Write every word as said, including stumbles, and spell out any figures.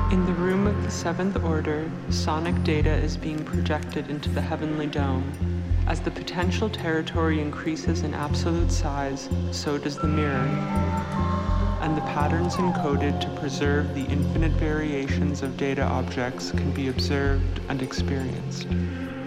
In the room of the Seventh Order, sonic data is being projected into the heavenly dome. As the potential territory increases in absolute size, so does the mirror, and the patterns encoded to preserve the infinite variations of data objects can be observed and experienced.